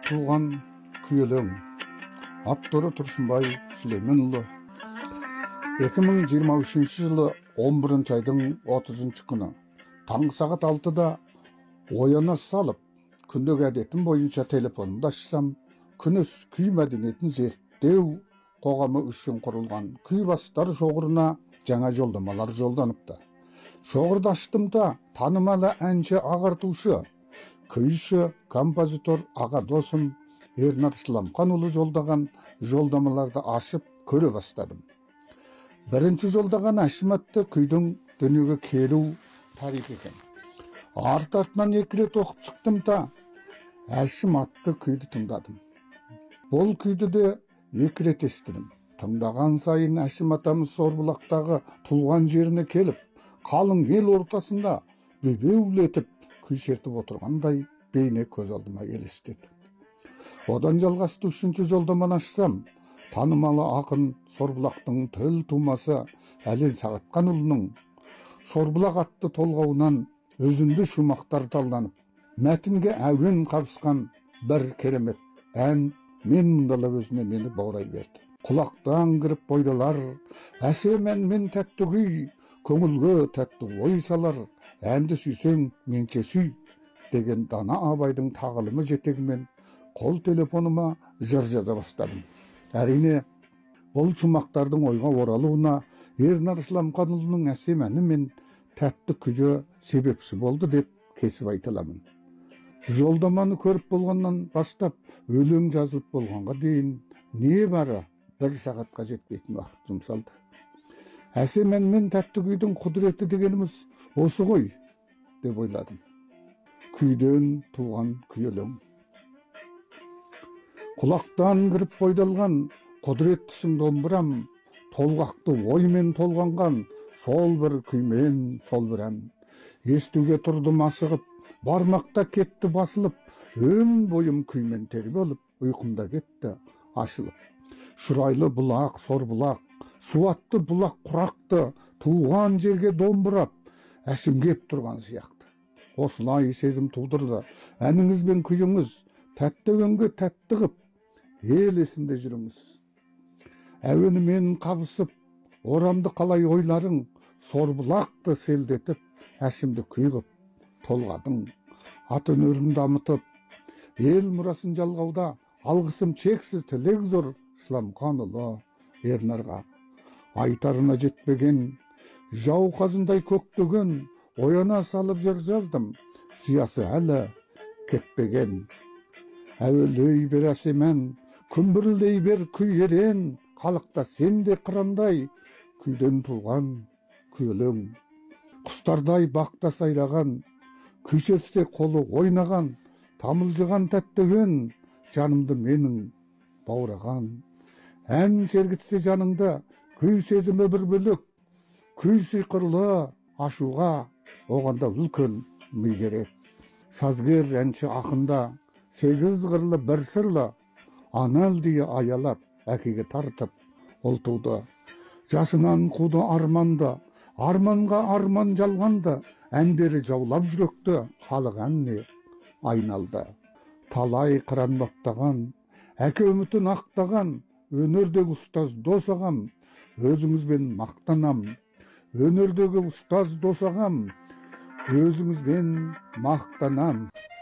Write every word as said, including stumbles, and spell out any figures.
Туған күйелең. Авторы Тұрсынбай Сүлейменұлы. эки миң жыйырма үчүнчү жылы он биринчи айдың отузунчу күнү таңғы сағат алтыда ояна салып, күндөгү әдетім боюнча телефонумду ачсам, күнөс күй мәдениетін зерттеу коғамы үчүн курулган күй бастар шоғырына жаңа жолдамалар жолданыпты. Шоғырды ачтымда танымал әнчи агартуучу, күйші, композитор аға досым Ернар Исламкан жолдаған жолдамаларды ашып көрө бастадым. Бірінші жолдаған Әшім атты күйдің дүниеге келу тарихы екен. Арт артынан екі рет оқып шықтым да Әшім атты күйді тыңдадым. Бұл күйді де екі рет естідім. Тыңдаған сайын Әшім атамыз Сорбұлақтағы туған жеріне келіп, қалың ел ортасында бебеулетіп күй шертіп отырғандай бейне көз алдыма елестеді. Одан жалғасты үшінші жолдаманы ашсам, танымалы ақын Сорбұлақтың төл тумасы Әлен Сағатқанұлының Сорбұлақ атты толғауынан өзінді шумақтар талданып, мәтінге әуен қабысқан бір керемет ән мен мұндалап өзіне мені баурай берді. Құлақтан кіріп бойдалар, әсемен мен тәтті күй, көңілге тәтті ой салар, әнді сүйсең менше сүй деген дана Абайдың тағылымы жетегімен қол телефоныма жыр жаза бастадым. Әрине, бұл шумақтардың ойға оралуына Ернар Исламканұлының әсем әні мен тәтті күйі себепші болды деп кесіп айта аламын. Жолдаманы көріп болғаннан бастап өлең жазылып болғанға дейін небары бір сағатқа жетпейтін уақыт жұмсалды. Әсем ән мен тәтті күйдің құдіреті дегеніміз осы ғой деп ойладым. Күйден туған күй өлең. Құлақтан кіріп бойдалған құдіреттісің домбырам, толғақты оймен толғанған сол бір күймен сол бір ән. Естуге тұрдым асығып, бармақта кетті басылып, өн бойым күймен тербеліп, ұйқымда кетті ашылып. Шұрайлы бұлақ, сор бұлақ, суатты бұлақ құрақты, туған жерге домбырап, әшімгеп тұрған сияқты. Осылай сезім тудырды, әніңіз бен күйіңіз, тәтті өңге тәтті қып, ел есінде жүріңіз. Әуенімен қабысып, орамды қалай ойларың, Сорбұлақты селдетіп, әшімді күй қып, толғадың. Ат өнерін дамытып, ел мұрасын жалғауда, алғысым чексіз тілек зор Исламканұлы Ернарға. Айтарына жетпеген, жау қазындай көктеген, ояна салып жыр жаздым, сиясы әлі кетпеген. Әуелей бер әсемен, күмбірлей бер күй ерен, халықта сенде қырандай, күйден туған күй өлең. Құстардай бақта сайраған, күйшерсе қолы ойнаған, тамылжыған тәттіген, жанымды менің баураған. Ән сергітсе жаныңда, күй сезімі бір бөлік, күй сиқырлы ашуға, оғанда үлкен ми керек. Сазгер әнші ақында, сегіз қырлы бір сырлы, анал-дие аялап, әкеге тартып, ол туды. Жасынан қуды арманды, арманға арман жалғанды, әндері жаулап жүректі, халық әніне айналды. Талай қыран баптаған, әке үмітін ақтаған, өнердегі ұстаз дос ағам, өзіңізбен мақтанам. Өнердегі ұстаз дос ағам, өзіңізбен мақтанам.